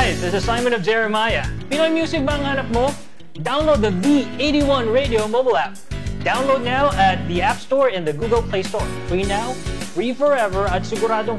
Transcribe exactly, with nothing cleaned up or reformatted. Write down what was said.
guys, this is Simon of Jeremiah. Pinoy music ba ang hanap mo? Download the V eighty-one Radio mobile app. Download now at the App Store and the Google Play Store. Free now, free forever, at siguradong